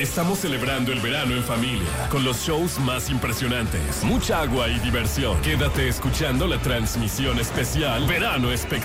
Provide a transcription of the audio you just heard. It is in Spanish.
Estamos celebrando el verano en familia, con los shows más impresionantes, mucha agua y diversión. Quédate escuchando la transmisión especial Verano Espectacular.